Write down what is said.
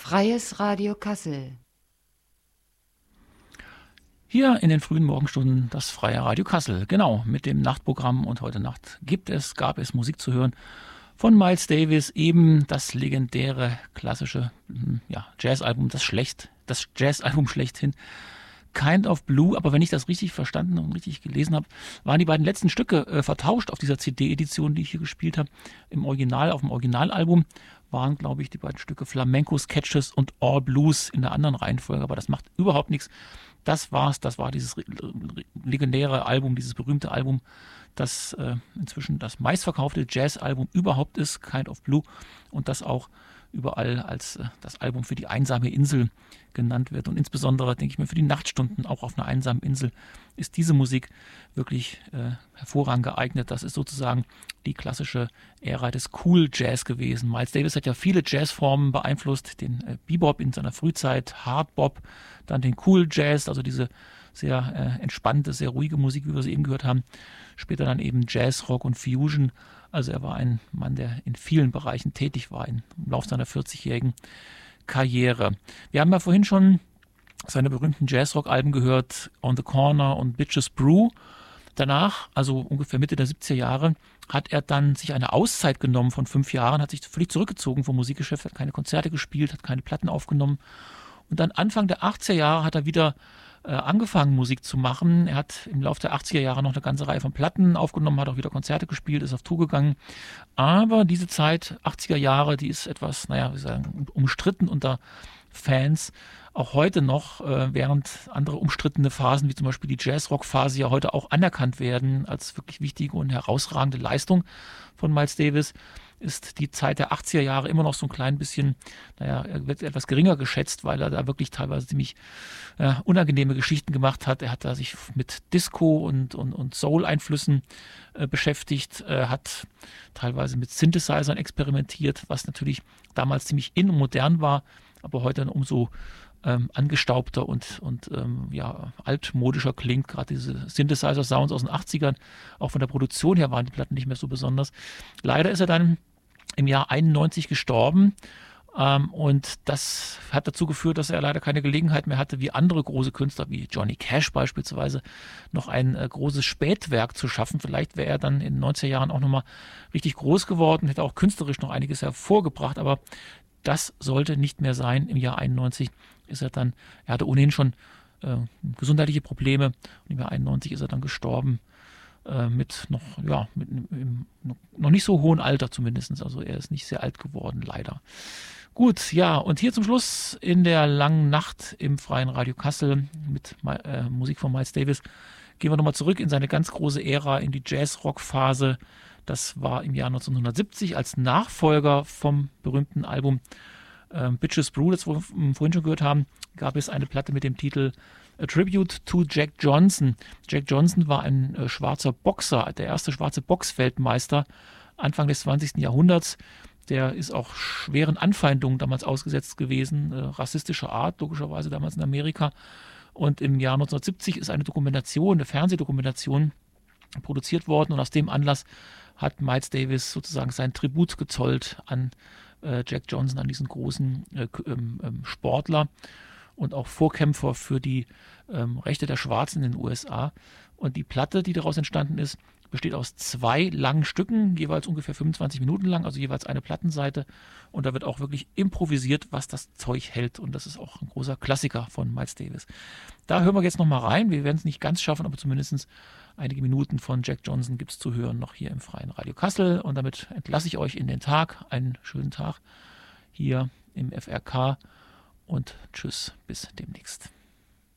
Freies Radio Kassel. Hier in den frühen Morgenstunden das Freie Radio Kassel. Genau, mit dem Nachtprogramm. Und heute Nacht gab es Musik zu hören von Miles Davis, eben das legendäre, klassische Jazzalbum, das Jazzalbum schlechthin, Kind of Blue. Aber wenn ich das richtig verstanden und richtig gelesen habe, waren die beiden letzten Stücke vertauscht auf dieser CD-Edition, die ich hier gespielt habe. Auf dem Originalalbum waren, glaube ich, die beiden Stücke Flamenco Sketches und All Blues in der anderen Reihenfolge. Aber das macht überhaupt nichts. Das war dieses legendäre Album, dieses berühmte Album, das inzwischen das meistverkaufte Jazzalbum überhaupt ist, Kind of Blue, und das auch überall als das Album für die einsame Insel genannt wird. Und insbesondere, denke ich mir, für die Nachtstunden auch auf einer einsamen Insel ist diese Musik wirklich hervorragend geeignet. Das ist sozusagen die klassische Ära des Cool Jazz gewesen. Miles Davis hat ja viele Jazzformen beeinflusst, den Bebop in seiner Frühzeit, Hard Bop, dann den Cool Jazz, also diese sehr entspannte, sehr ruhige Musik, wie wir sie eben gehört haben. Später dann eben Jazz, Rock und Fusion. Also er war ein Mann, der in vielen Bereichen tätig war im Laufe seiner 40-jährigen Karriere. Wir haben ja vorhin schon seine berühmten Jazzrock-Alben gehört, On the Corner und Bitches Brew. Danach, also ungefähr Mitte der 70er Jahre, hat er dann sich eine Auszeit genommen von 5 Jahren, hat sich völlig zurückgezogen vom Musikgeschäft, hat keine Konzerte gespielt, hat keine Platten aufgenommen. Und dann Anfang der 80er Jahre hat er wieder angefangen, Musik zu machen. Er hat im Laufe der 80er Jahre noch eine ganze Reihe von Platten aufgenommen, hat auch wieder Konzerte gespielt, ist auf Tour gegangen. Aber diese Zeit, 80er Jahre, die ist etwas, umstritten unter Fans. Auch heute noch, während andere umstrittene Phasen, wie zum Beispiel die Jazz-Rock-Phase, ja heute auch anerkannt werden als wirklich wichtige und herausragende Leistung von Miles Davis, ist die Zeit der 80er Jahre immer noch so ein klein bisschen, er wird etwas geringer geschätzt, weil er da wirklich teilweise ziemlich unangenehme Geschichten gemacht hat. Er hat da sich mit Disco und Soul-Einflüssen beschäftigt, hat teilweise mit Synthesizern experimentiert, was natürlich damals ziemlich in und modern war, aber heute dann umso angestaubter und altmodischer klingt, gerade diese Synthesizer-Sounds aus den 80ern. Auch von der Produktion her waren die Platten nicht mehr so besonders. Leider ist er dann im Jahr 91 gestorben und das hat dazu geführt, dass er leider keine Gelegenheit mehr hatte, wie andere große Künstler, wie Johnny Cash beispielsweise, noch ein großes Spätwerk zu schaffen. Vielleicht wäre er dann in den 90er Jahren auch nochmal richtig groß geworden, hätte auch künstlerisch noch einiges hervorgebracht, aber das sollte nicht mehr sein. Im Jahr 91 ist er hatte ohnehin schon gesundheitliche Probleme und im Jahr 91 ist er dann gestorben mit noch nicht so hohem Alter zumindest. Also er ist nicht sehr alt geworden, leider. Gut, ja, und hier zum Schluss in der langen Nacht im Freien Radio Kassel mit Musik von Miles Davis gehen wir nochmal zurück in seine ganz große Ära, in die Jazz-Rock-Phase. Das war im Jahr 1970 als Nachfolger vom berühmten Album Bitches Brew, das wir vorhin schon gehört haben, gab es eine Platte mit dem Titel A Tribute to Jack Johnson. Jack Johnson war ein schwarzer Boxer, der erste schwarze Boxweltmeister Anfang des 20. Jahrhunderts. Der ist auch schweren Anfeindungen damals ausgesetzt gewesen, rassistischer Art, logischerweise damals in Amerika. Und im Jahr 1970 ist eine Fernsehdokumentation produziert worden und aus dem Anlass hat Miles Davis sozusagen sein Tribut gezollt an Jack Johnson, an diesen großen Sportler und auch Vorkämpfer für die Rechte der Schwarzen in den USA. Und die Platte, die daraus entstanden ist, besteht aus 2 langen Stücken, jeweils ungefähr 25 Minuten lang, also jeweils eine Plattenseite. Und da wird auch wirklich improvisiert, was das Zeug hält. Und das ist auch ein großer Klassiker von Miles Davis. Da hören wir jetzt nochmal rein. Wir werden es nicht ganz schaffen, aber zumindest einige Minuten von Jack Johnson gibt es zu hören noch hier im Freien Radio Kassel. Und damit entlasse ich euch in den Tag. Einen schönen Tag hier im FRK. Und tschüss, bis demnächst.